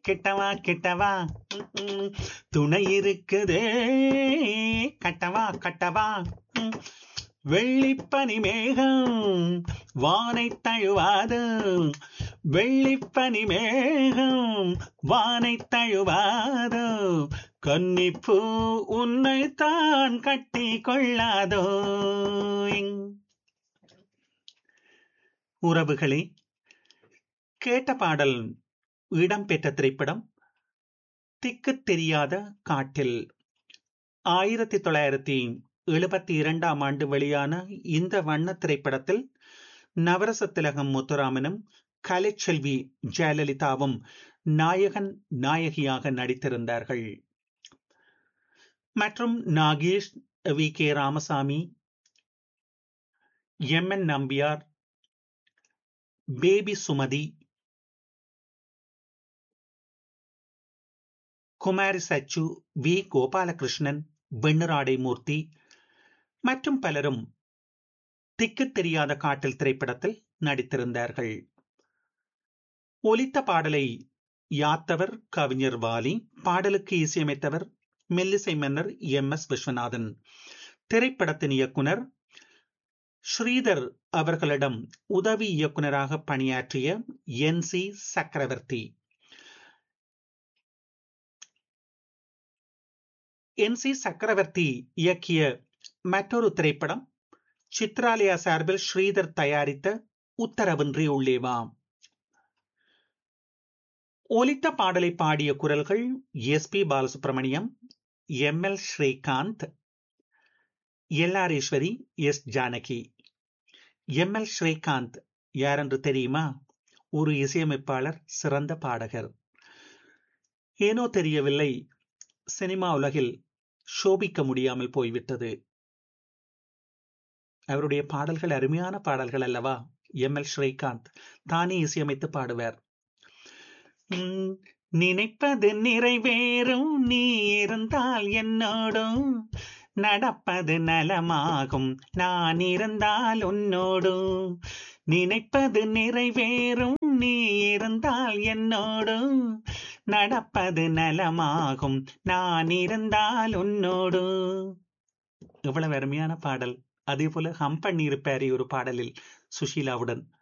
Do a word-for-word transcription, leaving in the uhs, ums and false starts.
கெட்டவா கெட்டவா ம், ம். துணை இருக்குதே கட்டவா கட்டவா ம். வெள்ளிப்பனி மேகம் வானை தழுவாது, வெள்ளிப்பனி மேகம் வானை தழுவாது, கன்னிப்பூ உன்னைத்தான் கட்டி கொள்ளாதோ. உறவுகளே, கேட்ட பாடல் இடம்பெற்ற திரைப்படம் திக்குத் தெரியாத காட்டில். ஆயிரத்தி தொள்ளாயிரத்தி எழுபத்தி இரண்டாம் ஆண்டு வெளியான இந்த வண்ண திரைப்படத்தில் நவரச திலகம் முத்துராமனும் கலைச்செல்வி ஜெயலலிதாவும் நாயகன் நாயகியாக நடித்திருந்தார்கள். மற்றும் Nagesh, V K Ramasamy, M N Nambiar, baby Sumathi, Kumari Sachu, we Gopalakrishnan, வெண்ணிராடை மூர்த்தி மற்றும் பலரும் திக்குத் தெரியாத காட்டில் திரைப்படத்தில் நடித்திருந்தார்கள். ஒலித்த பாடலை யாத்தவர் கவிஞர் வாலி, பாடலுக்கு இசையமைத்தவர் மெல்லிசை மன்னர் எம் எஸ் விஸ்வநாதன். திரைப்படத்தின் இயக்குனர் ஸ்ரீதர் அவர்களிடம் உதவி இயக்குனராக பணியாற்றிய என் சி சக்கரவர்த்தி. என் சி சக்கரவர்த்தி இயக்கிய மற்றொரு திரைப்படம் சித்ராலயா சார்பில் ஸ்ரீதர் தயாரித்த உத்தரவின்றி உள்ளே வா. ஒலித்த பாடலை பாடிய குரல்கள் S B Balasubramaniam, M L Srikanth, L R Eswari, S Janaki. M L Srikanth யார் என்று தெரியுமா? ஒரு இசையமைப்பாளர், சிறந்த பாடகர். ஏனோ தெரியவில்லை, சினிமா உலகில் சோபிக்க முடியாமல் போய்விட்டது. அவருடைய பாடல்கள் அருமையான பாடல்கள் அல்லவா? எம் எல் ஸ்ரீகாந்த் தானே இசையமைத்து பாடுவார். உம், நினைப்பது நிறைவேறும், நீ இருந்தால் என்னோடும் நடப்பது நலமாகும், நான் இருந்தால் உன்னோடும். நினைப்பது நிறைவேறும், நீ இருந்தால் என்னோடும் நடப்பது நலமாகும், நான் இருந்தால் உன்னோடு. எவ்வளவு அருமையான பாடல்! அதே போல ஹம் பண்ணி இருப்பாரு ஒரு பாடலில் சுஷீலாவுடன்.